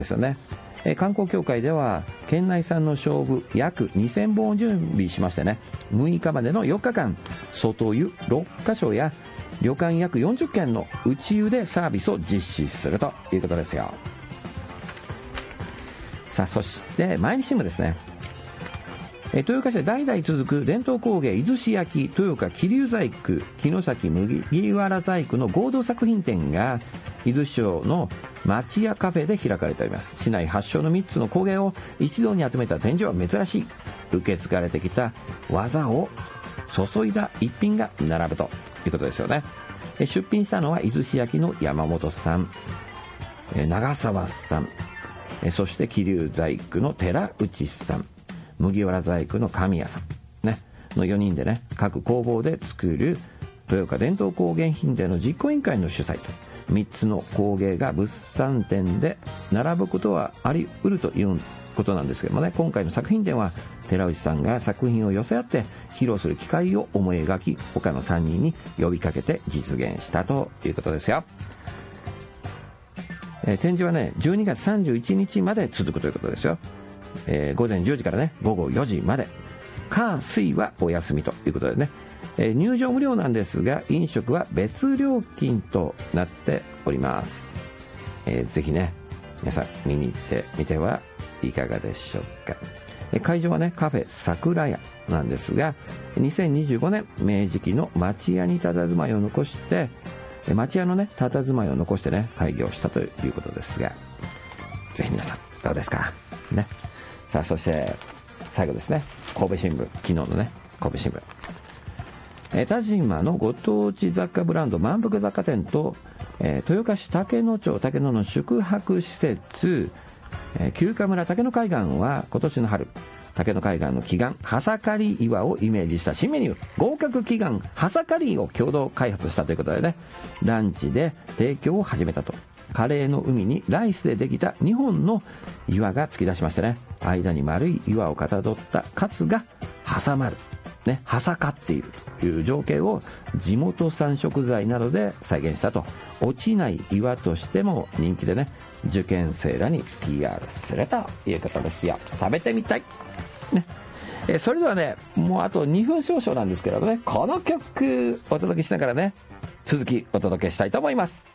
ですよね。観光協会では県内産の菖蒲約2000本を準備しましてね、6日までの4日間、外湯6カ所や旅館約40軒の内湯でサービスを実施するということですよ。さあ、そして毎日新聞ですね。豊岡市で代々続く伝統工芸伊豆市焼豊岡桐生細工城崎麦わら細工の合同作品展が伊豆市町の町屋カフェで開かれております。市内発祥の3つの工芸を一堂に集めた展示は珍しい。受け継がれてきた技を注いだ一品が並ぶということですよね。出品したのは伊豆市焼の山本さん、長澤さん、そして桐生細工の寺内さん、麦わら細工の神谷さん、ね、の4人でね、各工房で作る豊岡伝統工芸品展の実行委員会の主催と、3つの工芸が物産展で並ぶことはあり得るということなんですけどもね、今回の作品展は寺内さんが作品を寄せ合って披露する機会を思い描き、他の3人に呼びかけて実現したということですよ。展示はね、12月31日まで続くということですよ。午前10時からね、午後4時まで。火水はお休みということでね、入場無料なんですが飲食は別料金となっております。ぜひね、皆さん見に行ってみてはいかがでしょうか。会場はね、カフェ桜屋なんですが、2025年明治期の町屋に佇まいを残して、町屋のね、佇まいを残してね、開業したということですが、ぜひ皆さんどうですかね。さあ、そして最後ですね、神戸新聞、昨日のね、神戸新聞、田島のご当地雑貨ブランド満腹雑貨店と、豊岡市竹野町竹野の宿泊施設、旧河村竹野海岸は今年の春、竹野海岸の奇岩はさかり岩をイメージした新メニュー、合格奇岩はさかりを共同開発したということでね、ランチで提供を始めたと。カレーの海にライスでできた2本の岩が突き出しましてね、間に丸い岩をかたどったカツが挟まる、ね、挟かっているという情景を地元産食材などで再現したと。落ちない岩としても人気でね、受験生らに PR するということですよ。食べてみたい、ね。それではね、もうあと2分少々なんですけどもね、この曲お届けしながらね、続きお届けしたいと思います。